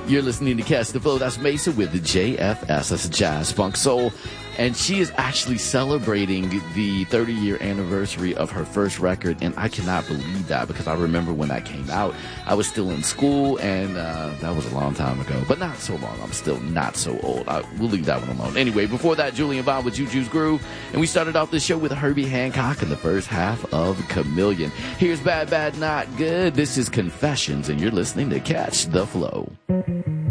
You're listening to Catch the Flow. That's Mesa with the JFS. That's Jazz Funk Soul. And she is actually celebrating the 30-year anniversary of her first record. And I cannot believe that because I remember when that came out, I was still in school, and that was a long time ago. But not so long. I'm still not so old. We'll leave that one alone. Anyway, before that, Julian Vaughn with Juju's Groove. And we started off the show with Herbie Hancock in the first half of Chameleon. Here's Bad Bad Not Good. This is Confessions, and you're listening to Catch the Flow.